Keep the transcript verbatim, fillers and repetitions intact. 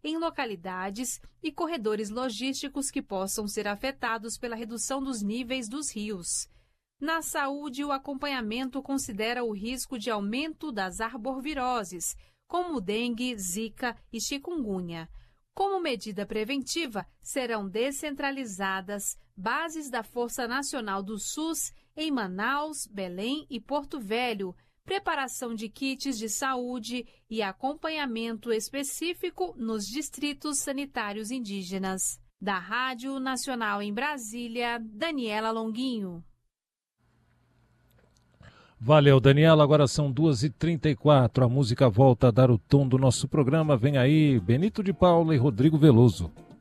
em localidades e corredores logísticos que possam ser afetados pela redução dos níveis dos rios. Na saúde, o acompanhamento considera o risco de aumento das arboviroses, como dengue, zika e chikungunya. Como medida preventiva, serão descentralizadas bases da Força Nacional do SUS em Manaus, Belém e Porto Velho, preparação de kits de saúde e acompanhamento específico nos distritos sanitários indígenas. Da Rádio Nacional em Brasília, Daniela Longuinho. Valeu, Daniela. Agora são duas e trinta e quatro. A música volta a dar o tom do nosso programa. Vem aí, Benito de Paula e Rodrigo Veloso.